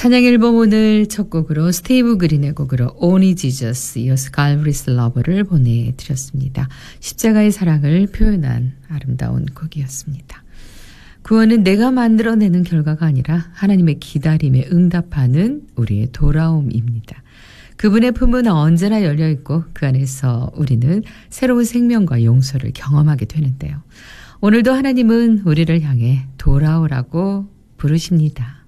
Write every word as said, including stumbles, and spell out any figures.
찬양 앨범 오늘 첫 곡으로 스티브 그린의 곡으로 Only Jesus, 이어서 갈브리스 러버를 보내드렸습니다. 십자가의 사랑을 표현한 아름다운 곡이었습니다. 구원은 내가 만들어내는 결과가 아니라 하나님의 기다림에 응답하는 우리의 돌아옴입니다. 그분의 품은 언제나 열려있고 그 안에서 우리는 새로운 생명과 용서를 경험하게 되는데요. 오늘도 하나님은 우리를 향해 돌아오라고 부르십니다.